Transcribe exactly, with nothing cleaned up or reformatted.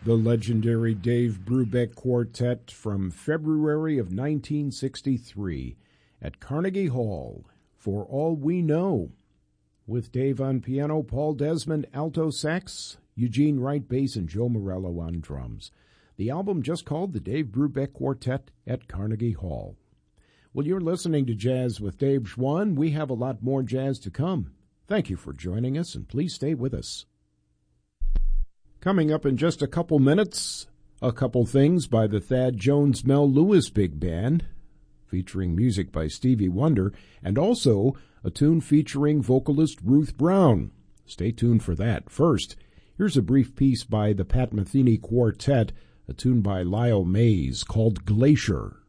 The legendary Dave Brubeck Quartet from February of nineteen sixty-three at Carnegie Hall, For All We Know, with Dave on piano, Paul Desmond alto sax, Eugene Wright bass, and Joe Morello on drums. The album just called the Dave Brubeck Quartet at Carnegie Hall. Well, you're listening to Jazz with Dave Schwann. We have a lot more jazz to come. Thank you for joining us, and please stay with us. Coming up in just a couple minutes, a couple things by the Thad Jones Mel Lewis Big Band, featuring music by Stevie Wonder, and also a tune featuring vocalist Ruth Brown. Stay tuned for that. First, here's a brief piece by the Pat Metheny Quartet, a tune by Lyle Mays called Glacier.